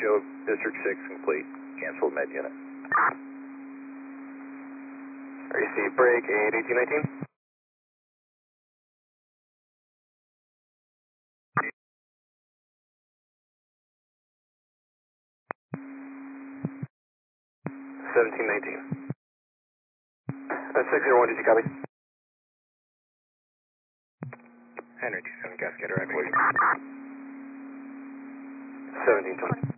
show District 6 complete. Cancel med unit. Receive break 81819. That's 601, did you copy? Henry 27 Cascade, right, 1720.